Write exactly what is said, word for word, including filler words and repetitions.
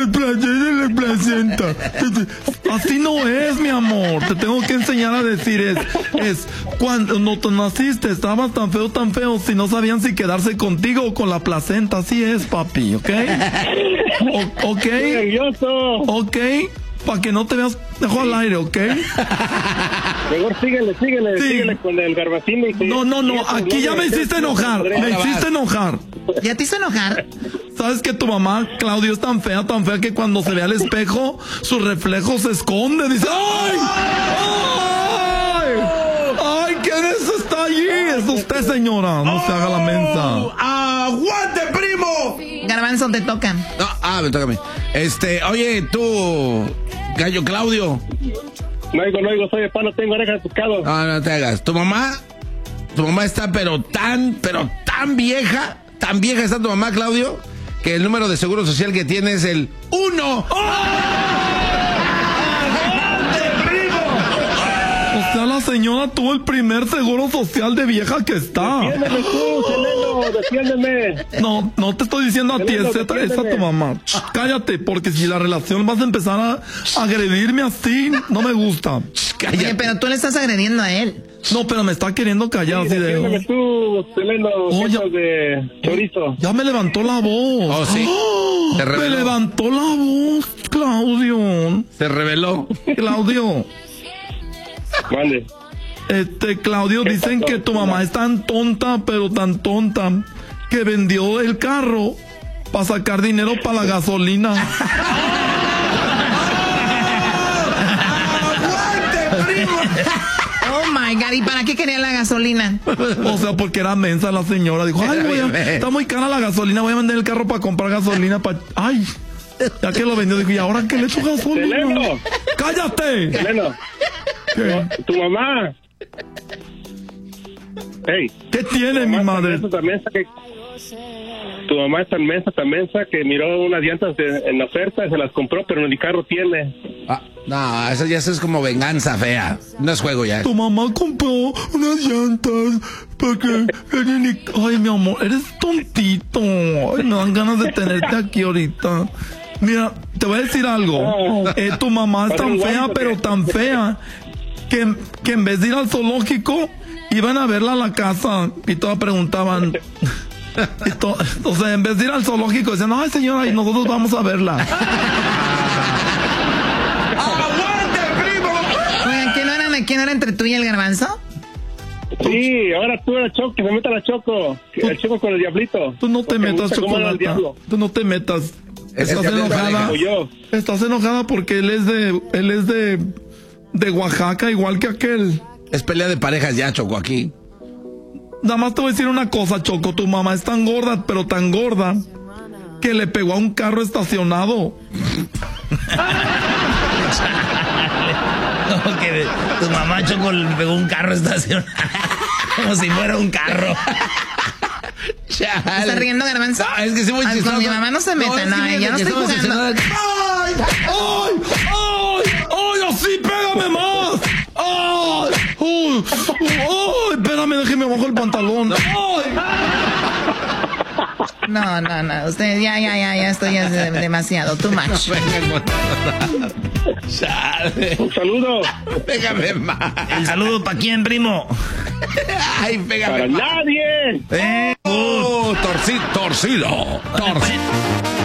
el placenta, la placenta. Así no es, mi amor. Te tengo que enseñar a decir es, es cuando no tú naciste, estabas tan feo, tan feo, si no sabían si quedarse contigo o con la placenta. Así es, papi, ¿ok? O, ¿Ok? ¿Ok? Para que no te veas, dejo al aire, ¿ok? Mejor síguele, síguele, Sí. síguele con el Garbacín. Y que- No, no, no, y eso, aquí ya me hiciste enojar, me hiciste enojar. ¿Ya te hizo enojar? ¿Sabes que tu mamá, Claudio, es tan fea, tan fea que cuando se ve al espejo, su reflejo se esconde? Dice, ¡ay! ¡Ay! ¡Ay! ¿Quién es está allí? Es usted, señora. No se haga la mensa. ¡Aguante, primo! Garbanzo, te toca. No, ah, me toca a mí. Este, oye, tú, Gallo Claudio. No oigo, no oigo, soy de pan, no tengo orejas de pescado. No, no te hagas. Tu mamá, tu mamá está pero tan, pero tan vieja, tan vieja está tu mamá, Claudio, que el número de seguro social que tiene es el uno. O sea, la señora tuvo el primer seguro social de vieja que está. Defiéndeme tú, Seleno, defiéndeme. No, no te estoy diciendo a ti, Seleno, esa, esa es defiéndeme. tu mamá. Ch, cállate, porque si la relación vas a empezar a agredirme así, no me gusta. Oye, pero tú le estás agrediendo a él. No, pero me está queriendo callar así Defiéndeme de... tú, Seleno, Oye. cientos de chorizo. Ya me levantó la voz. Oh, sí. ¡Ah! Te Me reveló. levantó la voz, Claudio. Se reveló. Claudio. Mande. Este, Claudio, dicen que tu mamá es tan tonta, pero tan tonta, que vendió el carro para sacar dinero para la gasolina. Oh my God, ¿y para qué quería la gasolina? O sea, porque era mensa la señora. Dijo, ay, voy a- está muy cara la gasolina, voy a vender el carro para comprar gasolina. Pa ay, ya que lo vendió, dijo, ¿y ahora qué le echo gasolina? Seleno. ¡Cállate! Seleno, ¿Qué, tu mamá. Hey, ¿Qué tiene mi madre? tu mamá es tan mensa que tu mamá es tan mensa, tan mensa que miró unas llantas de- en la oferta y se las compró, pero ni carro tiene. Ah, no, eso ya es como venganza fea. No es juego ya. Tu mamá compró unas llantas porque... Ay, mi amor, eres tontito. Ay, me dan ganas de tenerte aquí ahorita. Mira, te voy a decir algo. Eh, tu mamá es tan fea, pero tan fea, que, que en vez de ir al zoológico, iban a verla a la casa y todas preguntaban... y to- o sea, en vez de ir al zoológico, decían, ay, señora, y nosotros vamos a verla. Oigan, ¿quién no era, quién no era entre tú y el Garbanzo? Sí, ahora tú eres Choco, que se meta la Choco. Que El Choco con el diablito. Tú no te Porque me metas, gusta cómo era el Chocolata. diablo. Tú no te metas. Es Estás el diablo enojada. Como yo. Estás enojada porque él es de, él es de, de Oaxaca, igual que aquel. Es pelea de parejas ya, Choco, aquí. Nada más te voy a decir una cosa, Choco. Tu mamá es tan gorda, pero tan gorda, que le pegó a un carro estacionado. Como que tu mamá Choco le pegó un carro estacionado. Como si fuera un carro. ¿Está riendo, Garbanzo? No, es que sí muy Ay, chistoso. con mi mamá no se meta, es no, que ya no que estoy estamos jugando. haciendo- ¡Ay! ¡Ay! ¡Ay! ¡Ay! ¡Así, pégame más! ¡Ay! ¡Ay! ¡Ay! Espérame, déjeme bajo el pantalón. ¡Ay! No, no, no. Ustedes, ya, ya, ya, ya estoy ya es demasiado. Too much. Chale. Un saludo Pégame más. ¿El saludo para quién, primo? Ay, pégame para más. nadie. Eh, Oh, torcido, torcido. Torcido.